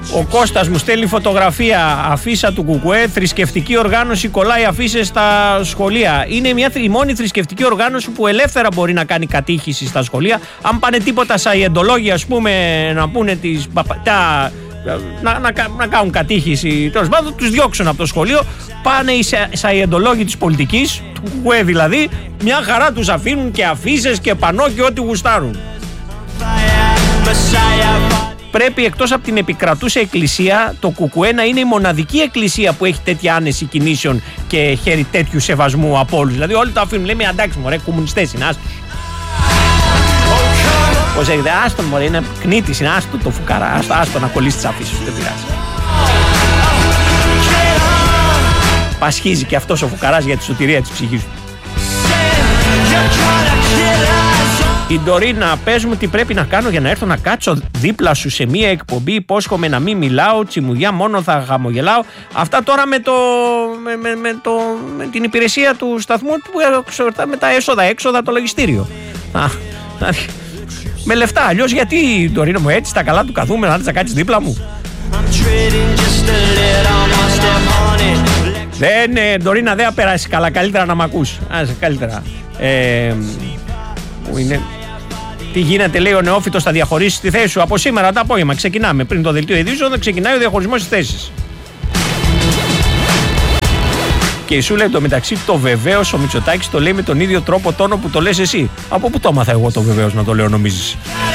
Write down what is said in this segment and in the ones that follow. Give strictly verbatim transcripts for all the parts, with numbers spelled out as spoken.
Ο Κώστας μου στέλνει φωτογραφία αφίσα του Κουκουέ. Θρησκευτική οργάνωση κολλάει αφίσες στα σχολεία. Είναι μια, η μόνη θρησκευτική οργάνωση που ελεύθερα μπορεί να κάνει κατήχηση στα σχολεία. Αν πάνε τίποτα σαϊεντολόγοι, ας πούμε, να πούνε τις, τα, να, να, να κάνουν κατήχηση, τέλος πάντων, τους διώξουν από το σχολείο. Πάνε οι σαϊεντολόγοι της πολιτικής, του Κουκουέ δηλαδή, μια χαρά τους αφήνουν και αφίσες και πανό και ό,τι γουστάρουν. Πρέπει εκτός από την επικρατούσα εκκλησία, το Κουκουέ να είναι η μοναδική εκκλησία που έχει τέτοια άνεση κινήσεων και χέρι τέτοιου σεβασμού από όλους. Δηλαδή όλοι το αφήνουν, λέμε εντάξει μωρέ, κομμουνιστές είναι, άστος. Πώς έχετε, άστον μωρέ, είναι κνήτης, είναι άστο το φουκαρά, άστο, άστο να κολλήσει τις αφήσεις, δεν πειράζει. Πασχίζει και αυτός ο φουκαράς για τη σωτηρία της ψυχής του. Η Ντορίνα, πες μου τι πρέπει να κάνω για να έρθω να κάτσω δίπλα σου σε μία εκπομπή. Υπόσχομαι να μην μιλάω, τσιμουδιά, μόνο θα χαμογελάω. Αυτά τώρα με, το, με, με, με, το, με την υπηρεσία του σταθμού που εξορτά με τα έσοδα, έξοδα, το λογιστήριο. Α, με λεφτά, αλλιώς γιατί, Ντορίνα μου, έτσι στα καλά του καθούμε να κάτσεις δίπλα μου. Δεν, ναι, Ντορίνα, δεν θα περάσει καλά, καλύτερα να μ' ακούς. Άσε, καλύτερα. Ε, που είναι... Τι γίνεται, λέει ο νεόφυτος, θα διαχωρίσει τη θέση σου. Από σήμερα το απόγευμα ξεκινάμε. Πριν το δελτίο ειδήσεων, ξεκινάει ο διαχωρισμός της θέσης. Και η Σούλα εντωμεταξύ το βεβαίως ο Μητσοτάκης το λέει με τον ίδιο τρόπο τόνο που το λες εσύ. Από πού το έμαθα εγώ το βεβαίως να το λέω, νομίζεις?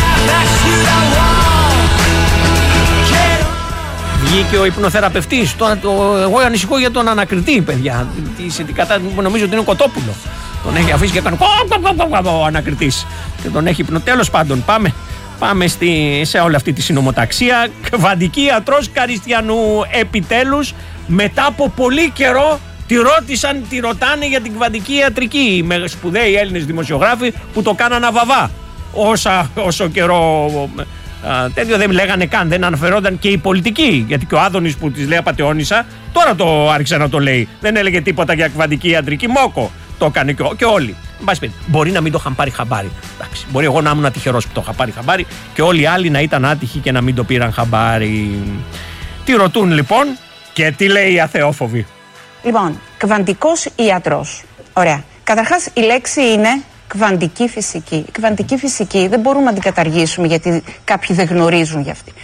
Βγήκε ο υπνοθεραπευτής. Το, το, εγώ ανησυχώ για τον ανακριτή, παιδιά. Τι, κατά, νομίζω ότι είναι ο Κοτόπουλο. Τον έχει αφήσει και έκανε ο ανακριτής. Και τον έχει υπνο. Τέλος πάντων, πάμε, πάμε στη, σε όλη αυτή τη συνομοταξία. Κβαντική ιατρός Καριστιανού, επιτέλους, μετά από πολύ καιρό, τη ρώτησαν, τη ρωτάνε για την κβαντική ιατρική. Με σπουδαίοι Έλληνες δημοσιογράφοι που το κάναν αβαβά. Όσα, όσο καιρό. Α, τέτοιο δεν λέγανε καν, δεν αναφερόταν και οι πολιτικοί. Γιατί και ο Άδωνης που της λέει απατεώνησα, τώρα το άρχισε να το λέει. Δεν έλεγε τίποτα για κβαντική ιατρική, μόκο. Το έκανε και, και όλοι. Μπορεί να μην το είχαν πάρει χαμπάρι. Εντάξει, μπορεί εγώ να ήμουν ατυχερός που το είχα πάρει χαμπάρι και όλοι οι άλλοι να ήταν άτυχοι και να μην το πήραν χαμπάρι. Τι ρωτούν λοιπόν και τι λέει η αθεόφοβη? Λοιπόν, κβαντικός ιατρός. Ωραία. Καταρχάς η λέξη είναι κβαντική φυσική. Η κβαντική φυσική δεν μπορούμε να την καταργήσουμε γιατί κάποιοι δεν γνωρίζουν γι' αυτή.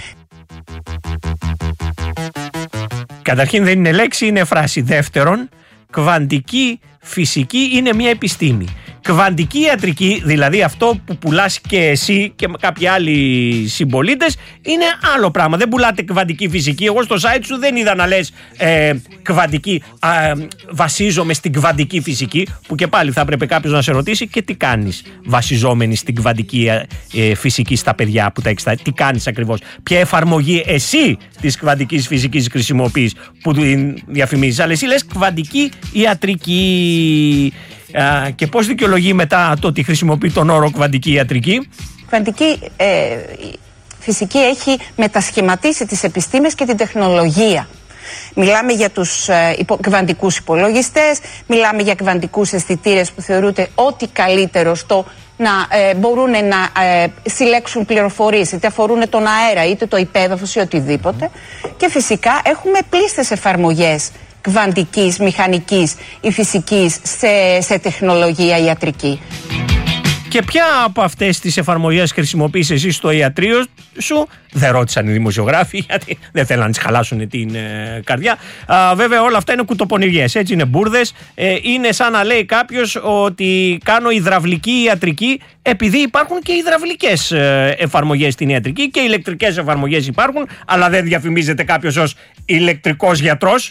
Καταρχήν δεν είναι λέξη, είναι φράση. Δεύτερον, κβαντική φυσική είναι μια επιστήμη. Κβαντική ιατρική, δηλαδή αυτό που πουλάς και εσύ και κάποιοι άλλοι συμπολίτες, είναι άλλο πράγμα. Δεν πουλάτε κβαντική φυσική. Εγώ στο site σου δεν είδα να λες ε, κβαντική, ε, βασίζομαι στην κβαντική φυσική, που και πάλι θα έπρεπε κάποιος να σε ρωτήσει και τι κάνεις βασιζόμενη στην κβαντική ε, φυσική στα παιδιά που τα έχεις. Τι κάνεις ακριβώς? Ποια εφαρμογή εσύ της κβαντικής φυσικής χρησιμοποιείς που την διαφημίζεις? Αλλά εσύ λες κβαντική ιατρική. Uh, και πώς δικαιολογεί μετά το ότι χρησιμοποιεί τον όρο κβαντική ιατρική? Κβαντική ε, φυσική έχει μετασχηματίσει τις επιστήμες και την τεχνολογία. Μιλάμε για τους ε, υπο, κβαντικούς υπολογιστές, μιλάμε για κβαντικούς αισθητήρες που θεωρούνται ό,τι καλύτερο στο να ε, μπορούν να ε, συλλέξουν πληροφορίες, είτε αφορούν τον αέρα είτε το υπέδαφος ή οτιδήποτε. Και φυσικά έχουμε πλήστες εφαρμογές κβαντικής, μηχανικής ή φυσικής σε, σε τεχνολογία ιατρική. Και ποια από αυτές τις εφαρμογές χρησιμοποιείς εσύ στο ιατρείο σου? Δεν ρώτησαν οι δημοσιογράφοι, γιατί δεν θέλουν να τις χαλάσουν την ε, καρδιά. Α, βέβαια όλα αυτά είναι κουτοπονηριές, έτσι είναι μπουρδες. Ε, είναι σαν να λέει κάποιος ότι κάνω υδραυλική ιατρική, επειδή υπάρχουν και υδραυλικές ε, εφαρμογές στην ιατρική και ηλεκτρικές εφαρμογές υπάρχουν, αλλά δεν διαφημίζεται κάποιος ως ηλεκτρικός γιατρός.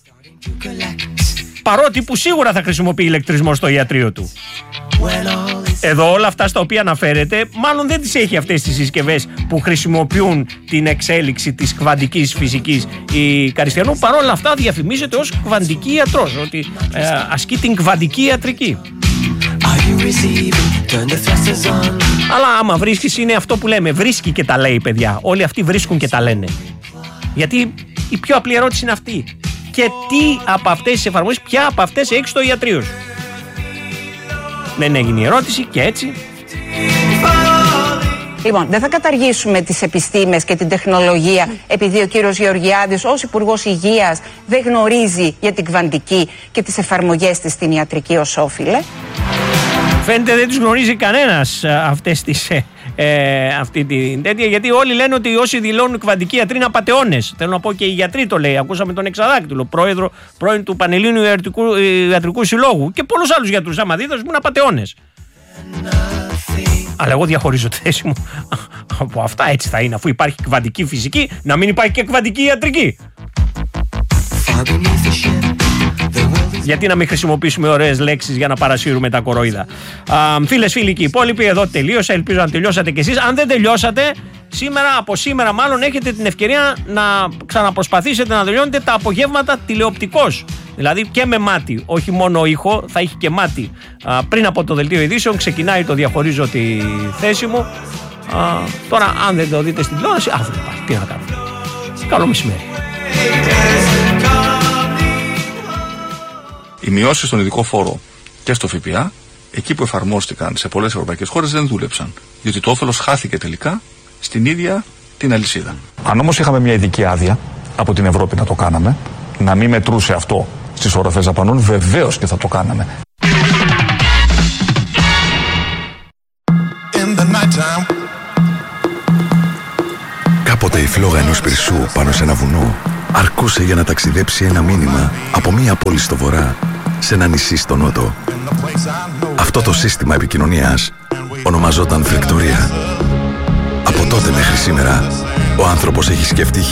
Παρότι που σίγουρα θα χρησιμοποιεί ηλεκτρισμό στο ιατρείο του. Εδώ όλα αυτά στα οποία αναφέρεται, μάλλον δεν τις έχει αυτές τις συσκευές που χρησιμοποιούν την εξέλιξη της κβαντικής φυσικής η Καριστιανού. Παρόλα αυτά διαφημίζεται ως κβαντική ιατρός, ότι ε, ασκεί την κβαντική ιατρική. Αλλά άμα βρίσκεις, είναι αυτό που λέμε, βρίσκει και τα λέει, παιδιά. Όλοι αυτοί βρίσκουν και τα λένε. Γιατί η πιο απλή ερώτηση είναι αυτή. Και τι από αυτές τις εφαρμογές, ποια από αυτές έχεις στο ιατρείο σου? Δεν έγινε η ερώτηση και έτσι Λοιπόν, δεν θα καταργήσουμε τις επιστήμες και την τεχνολογία επειδή ο κύριος Γεωργιάδης ως Υπουργός Υγείας δεν γνωρίζει για την κβαντική και τις εφαρμογές της στην ιατρική ως όφιλε. Φαίνεται δεν τους γνωρίζει κανένας αυτές τις, ε, ε, αυτή την τέτοια, γιατί όλοι λένε ότι όσοι δηλώνουν κβαντικοί ιατροί είναι απατεώνες. Θέλω να πω και οι γιατροί το λέει. Ακούσαμε τον Εξαδάκτυλο, πρόεδρο, πρώην του Πανελλήνιου Ιατρικού, Ιατρικού Συλλόγου και πολλούς άλλους γιατρούς. Άμα δείτε, είναι απατεώνες. Αλλά εγώ διαχωρίζω τη θέση μου από αυτά. Έτσι θα είναι, αφού υπάρχει κβαντική φυσική, να μην υπάρχει και κβαντική ιατρική. Γιατί να μην χρησιμοποιήσουμε ωραίες λέξεις για να παρασύρουμε τα κοροϊδά. Φίλες, φίλοι και οι υπόλοιποι, εδώ τελείωσα. Ελπίζω να τελειώσατε κι εσείς. Αν δεν τελειώσατε, σήμερα, από σήμερα μάλλον έχετε την ευκαιρία να ξαναπροσπαθήσετε να τελειώνετε τα απογεύματα τηλεοπτικώς. Δηλαδή και με μάτι, όχι μόνο ήχο, θα έχει και μάτι. Α, πριν από το δελτίο ειδήσεων ξεκινάει το διαχωρίζω τη θέση μου. Α, τώρα, αν δεν το δείτε στην τηλεόραση, αύριο υπάρχει. Τι να κάνουμε. Καλό μεσημέρι. Οι μειώσεις στον ειδικό φόρο και στο ΦΠΑ, εκεί που εφαρμόστηκαν σε πολλές ευρωπαϊκές χώρες, δεν δούλεψαν. Διότι το όφελος χάθηκε τελικά στην ίδια την αλυσίδα. Αν όμως είχαμε μια ειδική άδεια από την Ευρώπη να το κάναμε, να μην μετρούσε αυτό στις οροφές δαπανών, βεβαίως και θα το κάναμε. Κάποτε η φλόγα ενός πυρσού πάνω σε ένα βουνό αρκούσε για να ταξιδέψει ένα μήνυμα από μία πόλη στο βορρά σε ένα νησί στο νότο. Αυτό το σύστημα επικοινωνίας ονομαζόταν φρεκτορία. Από τότε μέχρι σήμερα ο άνθρωπος έχει σκεφτεί